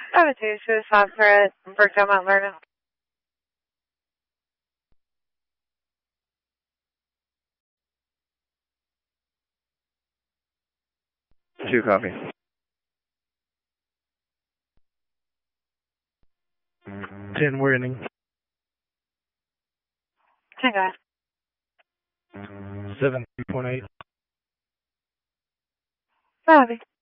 I have a 2 suicide threat in Burketown, Mount Vernon. 2 copy. 10 warning. 10 guys. 7.8. Copy.